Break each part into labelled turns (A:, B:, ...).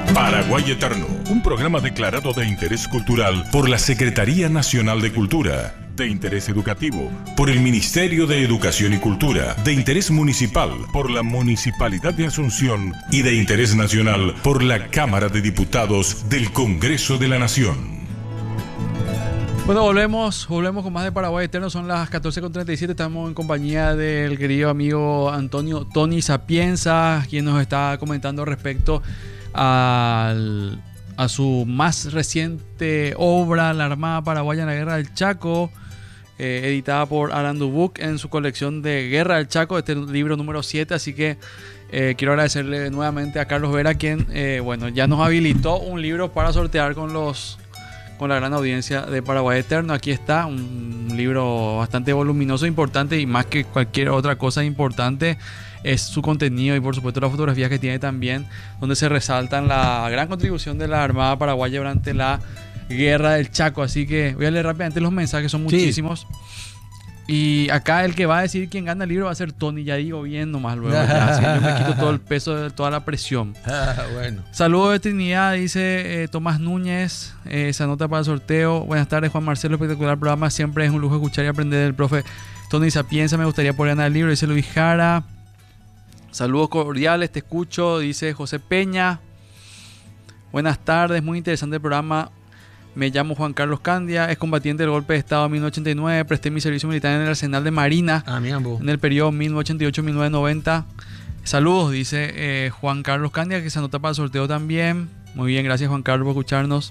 A: Paraguay Eterno, un programa declarado de interés cultural por la Secretaría Nacional de Cultura, de interés educativo por el Ministerio de Educación y Cultura, de interés municipal por la Municipalidad de Asunción y de interés nacional por la Cámara de Diputados del Congreso de la Nación.
B: Bueno, volvemos con más de Paraguay Eterno. Son las 14:37. Estamos en compañía del querido amigo Antonio Tony Sapienza, quien nos está comentando respecto a su más reciente obra, La Armada Paraguaya en la Guerra del Chaco, editada por Arandu Book en su colección de Guerra del Chaco, este libro número 7. Así que quiero agradecerle nuevamente a Carlos Vera, quien ya nos habilitó un libro para sortear con la gran audiencia de Paraguay Eterno. Aquí está, un libro bastante voluminoso, importante, y más que cualquier otra cosa importante es su contenido y por supuesto las fotografías que tiene también, donde se resaltan la gran contribución de la Armada Paraguaya durante la Guerra del Chaco. Así que voy a leer rápidamente los mensajes, son muchísimos. Y acá el que va a decir quién gana el libro va a ser Tony, ya digo bien nomás luego. Así yo me quito todo el peso de toda la presión.
C: Bueno.
B: Saludos de Trinidad, dice Tomás Núñez, se anota para el sorteo. Buenas tardes, Juan Marcelo, espectacular programa, siempre es un lujo escuchar y aprender del profe Tony Sapienza, me gustaría poder ganar el libro, dice Luis Jara. Saludos cordiales, te escucho, dice José Peña. Buenas tardes, muy interesante el programa. Me llamo Juan Carlos Candia, es combatiente del golpe de Estado de 1989, presté mi servicio militar en el Arsenal de Marina en el periodo 1988-1990. Saludos, dice Juan Carlos Candia, que se anota para el sorteo también. Muy bien, gracias Juan Carlos por escucharnos.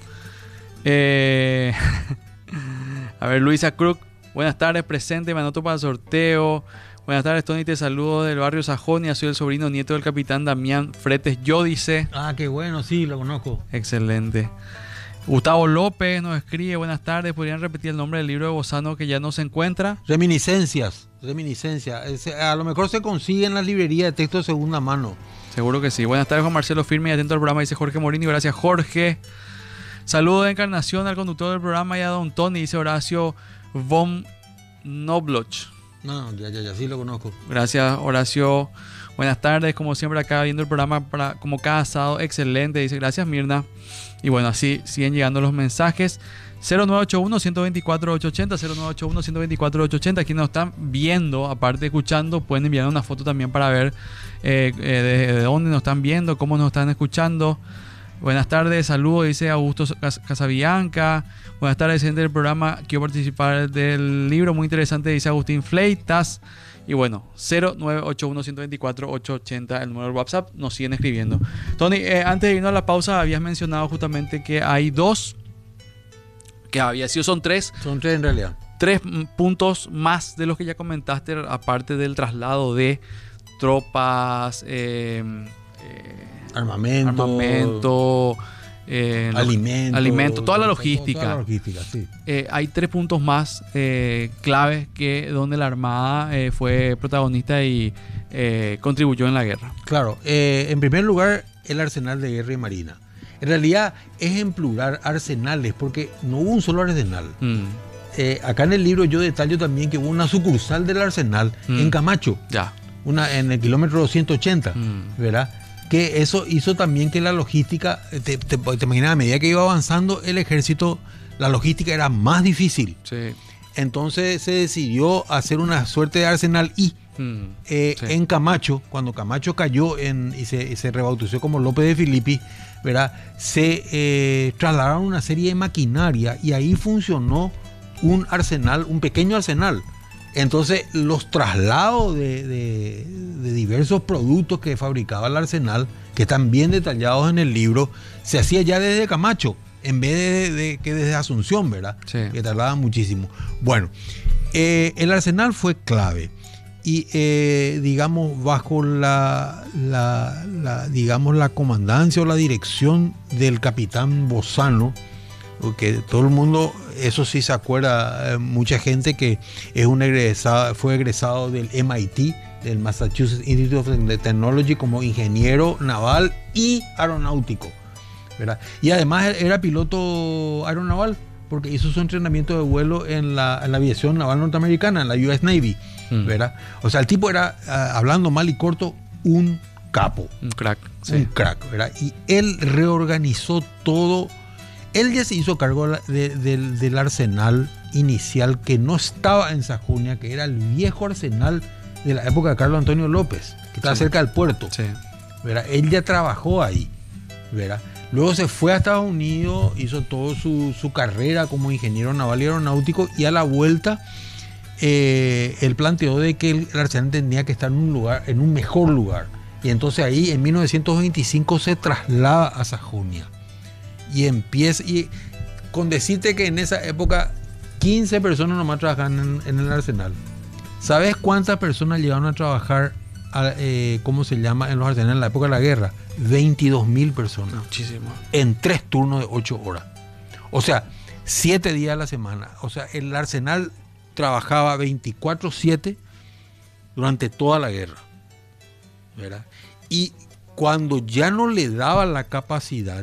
B: A ver, Luisa Cruz, buenas tardes, presente, me anoto para el sorteo. Buenas tardes, Tony, te saludo del barrio Sajonia, soy el sobrino nieto del capitán Damián Fretes Yódice.
C: Ah, qué bueno, sí, lo conozco.
B: Excelente. Gustavo López nos escribe, buenas tardes, ¿podrían repetir el nombre del libro de Bozano que ya no se encuentra?
C: Reminiscencias. A lo mejor se consigue en las librerías de texto de segunda mano.
B: Seguro que sí. Buenas tardes, Juan Marcelo, firme y atento al programa, dice Jorge Morini. Gracias, Jorge. Saludo de encarnación al conductor del programa y a don Tony, dice Horacio von Nobloch.
C: No, ya, sí lo conozco.
B: Gracias, Horacio. Buenas tardes, como siempre acá viendo el programa como cada sábado, excelente, dice gracias Mirna. Y bueno, así siguen llegando los mensajes. 0981-124-880, 0981-124-880. Quienes nos están viendo, aparte de escuchando, pueden enviar una foto también para ver de dónde nos están viendo, cómo nos están escuchando. Buenas tardes, saludos, dice Augusto Casabianca. Buenas tardes, gente del programa, quiero participar del libro, muy interesante, dice Agustín Fleitas. Y bueno, 0981-124-880, el número del WhatsApp, nos siguen escribiendo. Tony, antes de irnos a la pausa, habías mencionado justamente que hay dos, que había sido, son tres.
C: Son tres en realidad.
B: 3 puntos más de los que ya comentaste, aparte del traslado de tropas, armamento, alimento, toda la logística.
C: Toda la logística, sí.
B: Hay 3 puntos más claves que donde la Armada fue protagonista y contribuyó en la guerra.
C: Claro, en primer lugar, el arsenal de guerra y marina. En realidad es en plural arsenales, porque no hubo un solo arsenal. Acá en el libro yo detallo también que hubo una sucursal del arsenal en Camacho, en el kilómetro 180, ¿verdad? Que eso hizo también que la logística, te imaginas, a medida que iba avanzando el ejército, la logística era más difícil.
B: Sí.
C: Entonces se decidió hacer una suerte de arsenal en Camacho. Cuando Camacho cayó y se rebautizó como López de Filippi, ¿verdad? Se trasladaron una serie de maquinaria y ahí funcionó un arsenal, un pequeño arsenal. Entonces los traslados de diversos productos que fabricaba el arsenal, que están bien detallados en el libro, se hacía ya desde Camacho, en vez de que desde Asunción, ¿verdad?
B: Sí.
C: Que tardaba muchísimo. Bueno, el arsenal fue clave y digamos bajo la comandancia o la dirección del capitán Bozano, porque todo el mundo, eso sí se acuerda, mucha gente que fue egresado del MIT, del Massachusetts Institute of Technology, como ingeniero naval y aeronáutico, ¿verdad? Y además era piloto aeronaval, porque hizo su entrenamiento de vuelo en la aviación naval norteamericana, en la US Navy, ¿verdad? O sea, el tipo era, hablando mal y corto, un capo.
B: Un crack. Sí.
C: Un crack, ¿verdad? Y él reorganizó todo. Él ya se hizo cargo del arsenal inicial que no estaba en Sajonia, que era el viejo arsenal de la época de Carlos Antonio López, que estaba cerca del puerto.
B: Sí.
C: ¿Verdad? Él ya trabajó ahí, ¿verdad? Luego se fue a Estados Unidos, hizo toda su carrera como ingeniero naval y aeronáutico, y a la vuelta él planteó de que el arsenal tenía que estar en un mejor lugar. Y entonces ahí en 1925 se traslada a Sajonia. Y empieza, y con decirte que en esa época 15 personas nomás trabajaban en el arsenal. ¿Sabes cuántas personas llegaron a trabajar, cómo se llama, en los arsenales en la época de la guerra? 22.000 personas.
B: Muchísimo.
C: En 3 turnos de 8 horas. O sea, 7 días a la semana. O sea, el arsenal trabajaba 24/7 durante toda la guerra, ¿verdad? Y cuando ya no le daba la capacidad,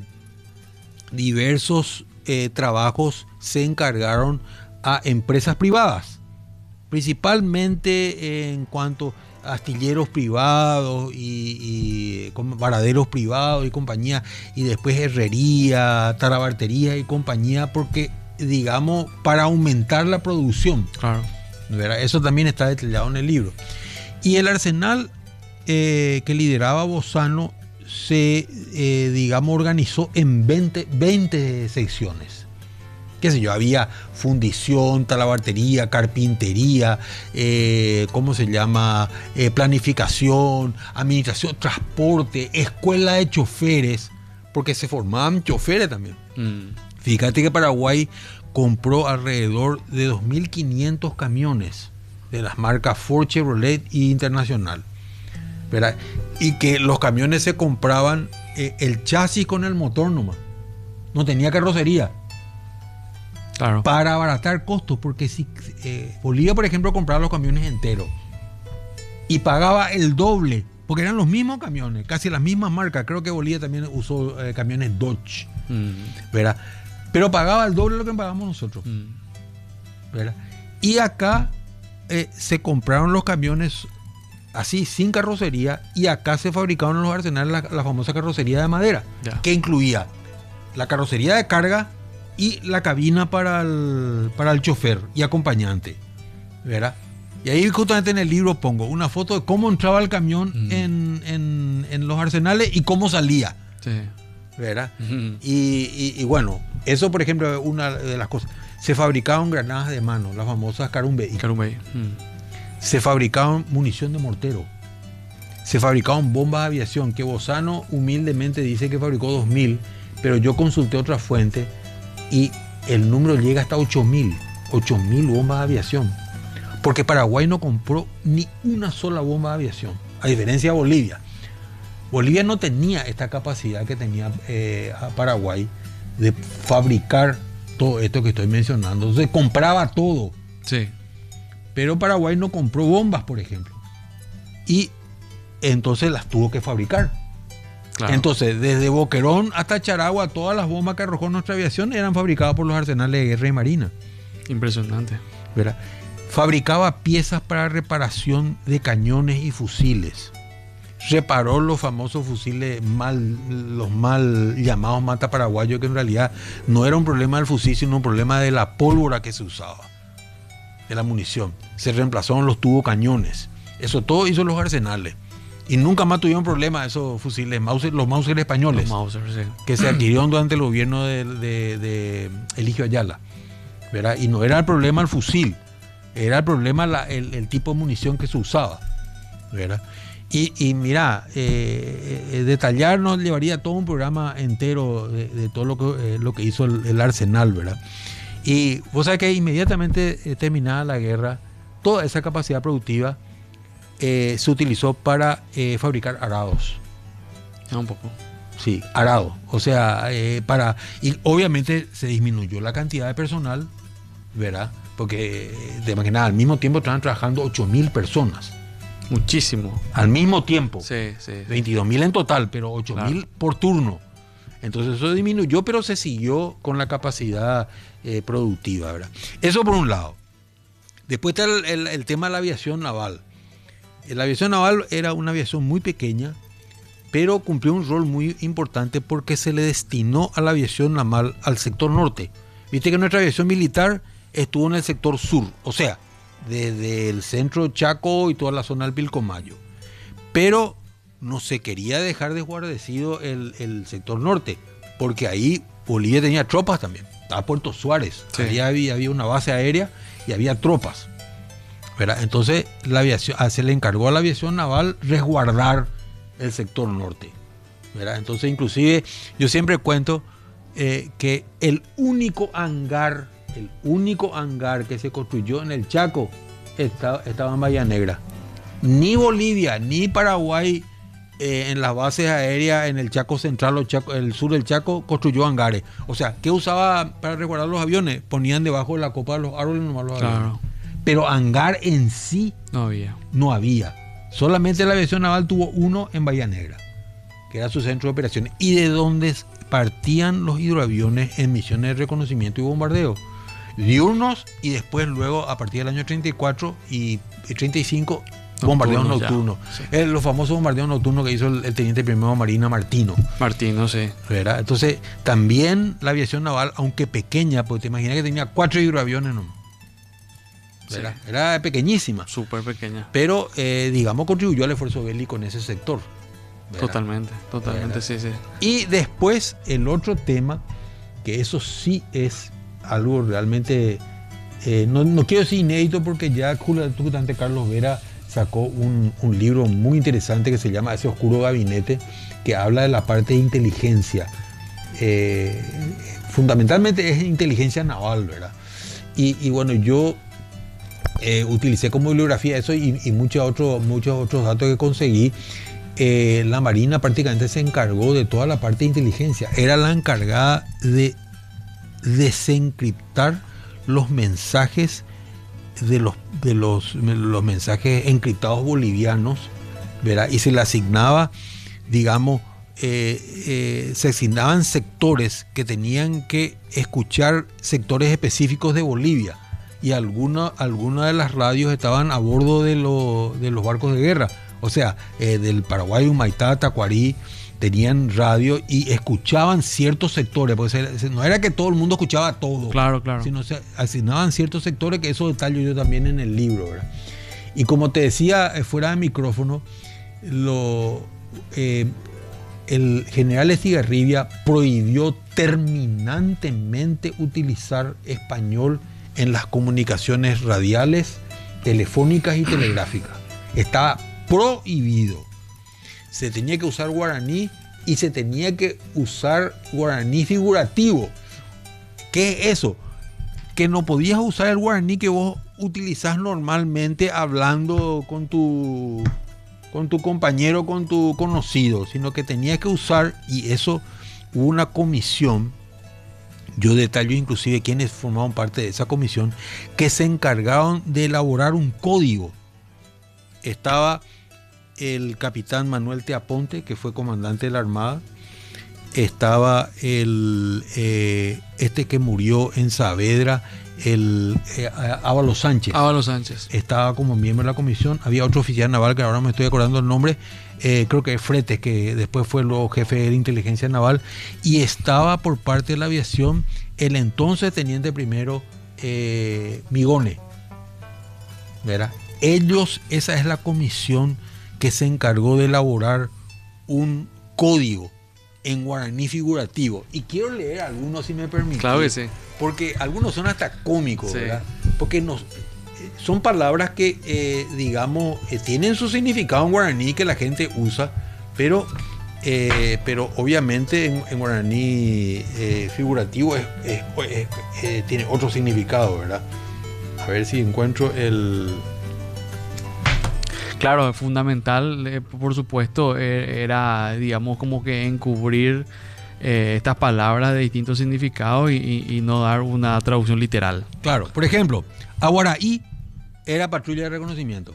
C: diversos trabajos se encargaron a empresas privadas, principalmente en cuanto a astilleros privados y varaderos privados y compañía, y después herrería, talabartería y compañía, porque, digamos, para aumentar la producción.
B: Claro.
C: ¿Verdad? Eso también está detallado en el libro. Y el arsenal que lideraba Bozano se, digamos, organizó en 20 secciones. Qué sé yo, había fundición, talabartería, carpintería, ¿cómo se llama? Planificación, administración, transporte, escuela de choferes, porque se formaban choferes también. Fíjate que Paraguay compró alrededor de 2.500 camiones de las marcas Ford, Chevrolet y Internacional, ¿verdad? Y que los camiones se compraban el chasis con el motor nomás. No tenía carrocería.
B: Claro.
C: Para abaratar costos, porque si Bolivia, por ejemplo, compraba los camiones enteros y pagaba el doble, porque eran los mismos camiones, casi las mismas marcas. Creo que Bolivia también usó camiones Dodge, ¿verdad? Pero pagaba el doble de lo que pagamos nosotros, ¿verdad? Y acá se compraron los camiones así, sin carrocería, y acá se fabricaron en los arsenales la famosa carrocería de madera, que incluía la carrocería de carga y la cabina para el chofer y acompañante, ¿verdad? Y ahí justamente en el libro pongo una foto de cómo entraba el camión en los arsenales y cómo salía, ¿verdad? Y bueno, eso, por ejemplo, es una de las cosas. Se fabricaban granadas de mano, las famosas Carumbey. Se fabricaban munición de mortero. Se fabricaban bombas de aviación, que Bozano humildemente dice que fabricó 2.000, pero yo consulté otra fuente y el número llega hasta 8.000 bombas de aviación, porque Paraguay no compró ni una sola bomba de aviación, a diferencia de Bolivia. Bolivia no tenía esta capacidad que tenía Paraguay de fabricar todo esto que estoy mencionando. Entonces compraba todo.
B: Sí.
C: Pero Paraguay no compró bombas, por ejemplo, y entonces las tuvo que fabricar. Claro. Entonces, desde Boquerón hasta Charagua, todas las bombas que arrojó nuestra aviación eran fabricadas por los arsenales de guerra y marina.
B: Impresionante.
C: ¿Verdad? Fabricaba piezas para reparación de cañones y fusiles. Reparó los famosos fusiles los mal llamados mata paraguayos, que en realidad no era un problema del fusil, sino un problema de la pólvora que se usaba, de la munición. Se reemplazaron los tubocañones. Eso todo hizo los arsenales. Y nunca más tuvieron problemas esos fusiles, los Mauser españoles, que se adquirieron durante el gobierno de Eligio Ayala, ¿verdad? Y no era el problema el fusil, era el problema el tipo de munición que se usaba, ¿verdad? Y mira, detallar nos llevaría todo un programa entero de todo lo que hizo el arsenal, ¿verdad? Y vos sabés que inmediatamente terminada la guerra, toda esa capacidad productiva se utilizó para fabricar arados.
B: Un poco.
C: Sí, arados. O sea, y obviamente se disminuyó la cantidad de personal, ¿verdad? Porque de más que nada, al mismo tiempo estaban trabajando 8.000 personas.
B: Muchísimo.
C: Al mismo tiempo.
B: Sí.
C: 22.000 en total, pero 8.000 claro, por turno. Entonces eso disminuyó, pero se siguió con la capacidad productiva, ¿verdad? Eso por un lado. Después está el tema de la aviación naval. La aviación naval era una aviación muy pequeña, pero cumplió un rol muy importante porque se le destinó a la aviación naval al sector norte. Viste que nuestra aviación militar estuvo en el sector sur, o sea, desde el centro Chaco y toda la zona del Pilcomayo. Pero no se quería dejar desguarnecido el sector norte, porque ahí Bolivia tenía tropas también. Estaba Puerto Suárez, sí. Ahí había una base aérea y había tropas, ¿verdad? Entonces la aviación, se le encargó a la aviación naval resguardar el sector norte, ¿verdad? Entonces inclusive yo siempre cuento que el único hangar que se construyó en el Chaco estaba en Bahía Negra. Ni Bolivia ni Paraguay en las bases aéreas en el Chaco Central o el sur del Chaco construyó hangares. O sea, ¿qué usaba para resguardar los aviones? Ponían debajo de la copa de los árboles nomás los aviones. Pero hangar en sí no había. Solamente la aviación naval tuvo uno en Bahía Negra, que era su centro de operaciones, y de donde partían los hidroaviones en misiones de reconocimiento y bombardeo diurnos, y después luego a partir del año 34 y 35 bombardeos nocturnos. Sí. Los famosos bombardeos nocturnos que hizo el teniente primero de Marina Martino, sí. ¿Verdad? Entonces también la aviación naval, aunque pequeña, porque te imaginas que tenía 4 hidroaviones nomás. Sí. Era pequeñísima.
B: Súper pequeña.
C: Pero, digamos, contribuyó al esfuerzo bélico en ese sector. ¿Verdad?
B: Totalmente, sí.
C: Y después, el otro tema, que eso sí es algo realmente, no quiero decir inédito, porque ya justamente Carlos Vera sacó un libro muy interesante que se llama Ese Oscuro Gabinete, que habla de la parte de inteligencia. Fundamentalmente es inteligencia naval, ¿verdad? Y bueno, yo utilicé como bibliografía eso y muchos otros datos que conseguí. La Marina prácticamente se encargó de toda la parte de inteligencia. Era la encargada de desencriptar los mensajes de los mensajes encriptados bolivianos, ¿verdad? Y se le asignaba, digamos, se asignaban sectores que tenían que escuchar sectores específicos de Bolivia, y algunas de las radios estaban a bordo de los barcos de guerra. O sea, del Paraguay, Humaitá, Tacuarí, tenían radio y escuchaban ciertos sectores, porque no era que todo el mundo escuchaba todo,
B: claro,
C: sino se asignaban ciertos sectores, que eso detallo yo también en el libro, ¿verdad? Y como te decía fuera de micrófono, el general Estigarribia prohibió terminantemente utilizar español en las comunicaciones radiales, telefónicas y telegráficas. Estaba prohibido. Se tenía que usar guaraní, y se tenía que usar guaraní figurativo. ¿Qué es eso? Que no podías usar el guaraní que vos utilizás normalmente hablando con tu compañero, con tu conocido, sino que tenías que usar, y eso hubo una comisión, yo detallo inclusive quienes formaban parte de esa comisión, que se encargaron de elaborar un código. Estaba el capitán Manuel Teaponte, que fue comandante de la Armada. Estaba este que murió en Saavedra, Ávalo Sánchez. Estaba como miembro de la comisión. Había otro oficial naval que ahora me estoy acordando el nombre, creo que es Fretes, que después fue luego jefe de inteligencia naval. Y estaba por parte de la aviación el entonces teniente primero Migone, ¿verdad? Esa es la comisión que se encargó de elaborar un código en guaraní figurativo. Y quiero leer algunos, si me permite.
B: Claro que sí.
C: Porque algunos son hasta cómicos,
B: sí,
C: ¿verdad? Porque son palabras que, digamos, tienen su significado en guaraní, que la gente usa, pero obviamente en guaraní figurativo tiene otro significado, ¿verdad? A ver si encuentro el...
B: Claro, es fundamental, por supuesto, era, digamos, como que encubrir estas palabras de distintos significados y no dar una traducción literal.
C: Claro, por ejemplo, Aguaraí era patrulla de reconocimiento.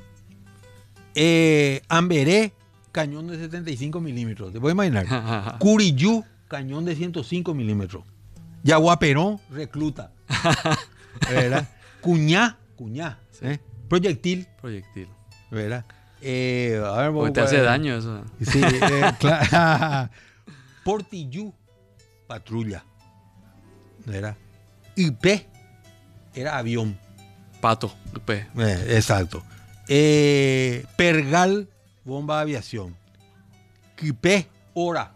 C: Amberé, cañón de 75 milímetros, ¿te puedes imaginar? Curiyú, cañón de 105 milímetros. Yaguaperón, recluta. ¿Verdad? Cuñá,
B: sí.
C: proyectil.
B: Proyectil.
C: ¿Verdad? A ver,
B: porque te hace daño eso.
C: Sí, claro. Portillú, patrulla. Era. IP era avión.
B: Pato, IP.
C: Exacto. Pergal, bomba de aviación. Quipé, hora.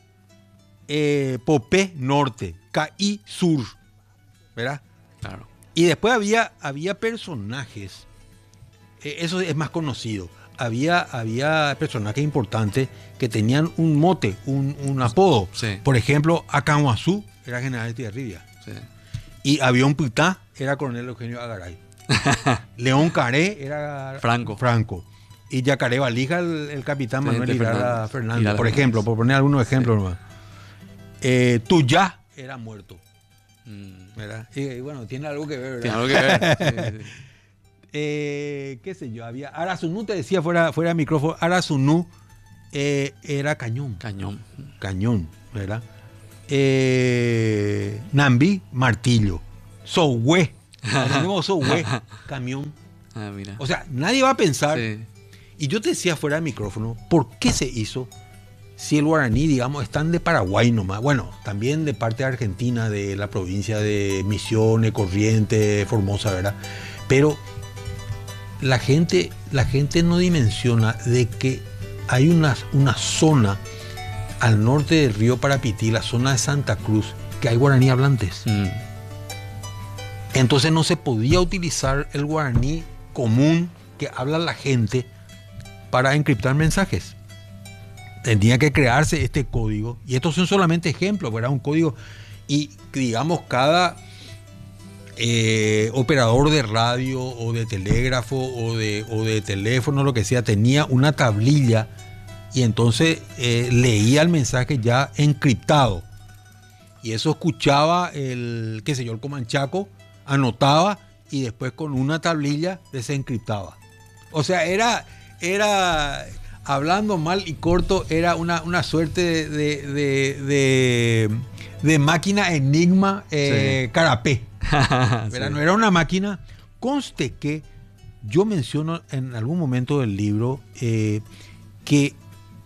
C: Popé, norte. Caí, sur. ¿Verdad?
B: Claro.
C: Y después había personajes. Eso es más conocido. Había personajes importantes que tenían un mote, un apodo.
B: Sí.
C: Por ejemplo, Akanguazú era general de Tiarribia.
B: Sí.
C: Y Avión Pitá era coronel Eugenio Agaray. León Caré era Franco. Y Yacaré Valija, el capitán Manuel Irala Fernández. Por ejemplo, por poner algunos ejemplos nomás. Tuyá era muerto. ¿Verdad? Y bueno, tiene algo que ver, ¿verdad?
B: Tiene algo que ver. Sí.
C: Qué sé yo, había Arazunú, te decía fuera de micrófono, Arazunú era cañón, ¿verdad? Nambi, martillo. Sohue, camión.
B: Mira.
C: O sea, nadie va a pensar.
B: Sí.
C: Y yo te decía fuera de micrófono, ¿por qué se hizo? Si el guaraní, digamos, están de Paraguay nomás, bueno, también de parte de Argentina, de la provincia de Misiones, Corrientes, Formosa, ¿verdad? Pero la gente no dimensiona de que hay una zona al norte del río Parapití, la zona de Santa Cruz, que hay guaraní hablantes. Entonces no se podía utilizar el guaraní común que habla la gente para encriptar mensajes. Tenía que crearse este código. Y estos son solamente ejemplos, ¿verdad? Un código. Y digamos, cada operador de radio o de telégrafo o de teléfono, lo que sea, tenía una tablilla y entonces leía el mensaje ya encriptado. Y eso escuchaba el comanchaco, anotaba y después con una tablilla desencriptaba. O sea, era hablando mal y corto, era una suerte de máquina enigma carapé. Sí. No era una máquina. Conste que yo menciono en algún momento del libro que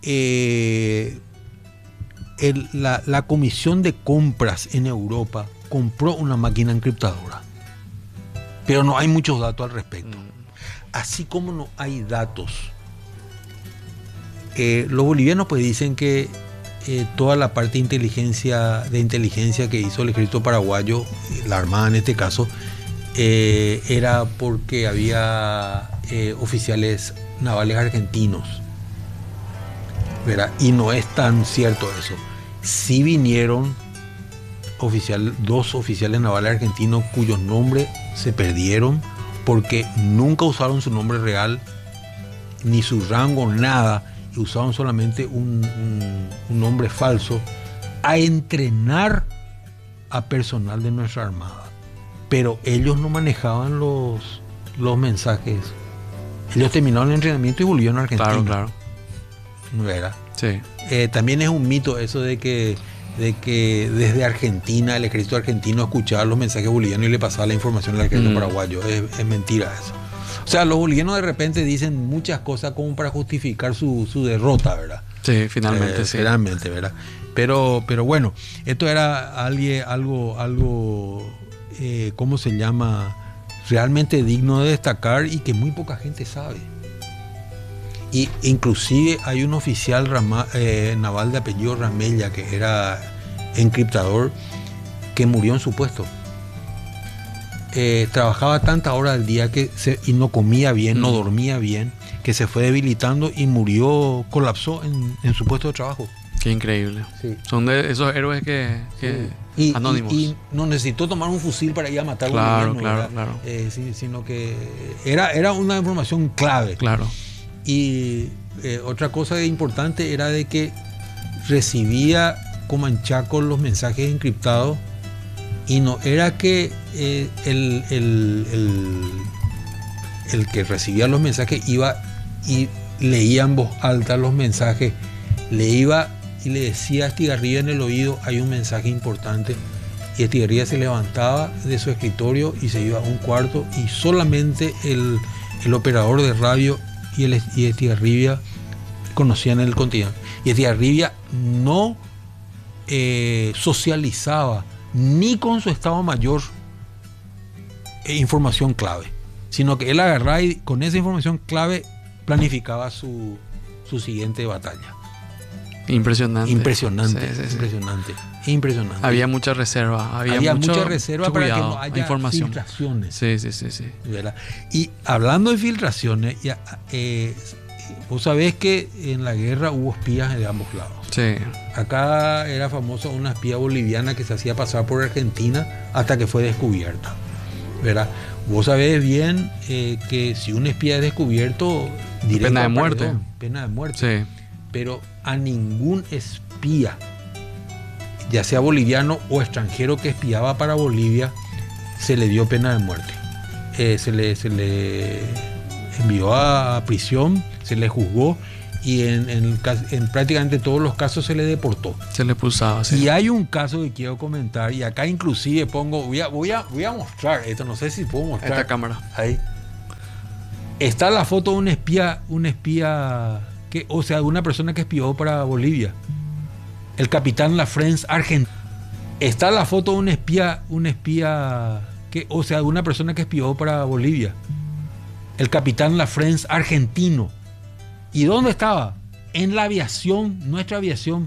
C: la comisión de compras en Europa compró una máquina encriptadora. Pero no hay muchos datos al respecto. Así como no hay datos. Los bolivianos pues dicen que toda la parte de inteligencia que hizo el ejército paraguayo, la Armada en este caso, era porque había oficiales navales argentinos, ¿verdad? Y no es tan cierto eso. Sí vinieron dos oficiales navales argentinos cuyos nombres se perdieron porque nunca usaron su nombre real, ni su rango, nada. Usaban solamente un nombre falso a entrenar a personal de nuestra armada, pero ellos no manejaban los mensajes. Ellos terminaron el entrenamiento y volvieron a Argentina.
B: Claro.
C: ¿No era?
B: Sí.
C: También es un mito eso de que desde Argentina el ejército argentino escuchaba los mensajes bolivianos y le pasaba la información al ejército paraguayo. Es mentira eso. O sea, los bolivianos de repente dicen muchas cosas como para justificar su derrota, ¿verdad?
B: Sí, finalmente, sí.
C: Finalmente, ¿verdad? Pero bueno, esto era algo ¿cómo se llama? Realmente digno de destacar y que muy poca gente sabe. Y inclusive hay un oficial naval de apellido Ramella, que era encriptador, que murió en su puesto. Trabajaba tantas horas al día y no comía bien, no dormía bien, que se fue debilitando y murió, colapsó en su puesto de trabajo.
B: Qué increíble.
C: Sí.
B: Son de esos héroes que anónimos.
C: Y no necesitó tomar un fusil para ir a matar
B: a un
C: gobierno,
B: claro.
C: Sino que era una información clave.
B: Claro.
C: Y otra cosa importante era de que recibía Comanchaco los mensajes encriptados. Y no era que el que recibía los mensajes iba y leía en voz alta los mensajes, le iba y le decía a Estigarribia en el oído: hay un mensaje importante. Y Estigarribia se levantaba de su escritorio y se iba a un cuarto, y solamente el operador de radio y Estigarribia conocían el continente. Y Estigarribia no socializaba ni con su Estado Mayor información clave, sino que él agarraba y con esa información clave planificaba su siguiente batalla.
B: Impresionante.
C: Impresionante.
B: Había mucha reserva. Había mucha reserva
C: para que no haya
B: información.
C: Filtraciones.
B: Sí.
C: ¿Verdad? Y hablando de filtraciones, vos sabés que en la guerra hubo espías de ambos lados.
B: Sí.
C: Acá era famosa una espía boliviana que se hacía pasar por Argentina hasta que fue descubierta. ¿Verdad? Vos sabés bien que si un espía es descubierto,
B: pena de muerte.
C: Pena de muerte.
B: Sí.
C: Pero a ningún espía, ya sea boliviano o extranjero que espiaba para Bolivia, se le dio pena de muerte. Se le envió a prisión, se le juzgó y en prácticamente todos los casos se le deportó.
B: Se le expulsaba, sí.
C: Y hay un caso que quiero comentar, y acá inclusive pongo, voy a mostrar esto, no sé si puedo mostrar.
B: Esta cámara.
C: Ahí. Está la foto de un espía una persona que espió para Bolivia. El capitán Lafrenz argentino. Está la foto de una persona que espió para Bolivia. El capitán Lafrenz argentino. ¿Y dónde estaba? En la aviación, nuestra aviación